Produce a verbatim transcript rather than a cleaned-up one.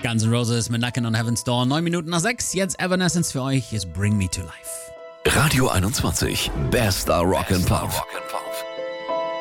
Guns N' Roses mit Knockin' on Heaven's Door. Neun Minuten nach sechs. Jetzt Evanescence für euch ist Bring Me to Life. Radio einundzwanzig. Bester Rock and Pop.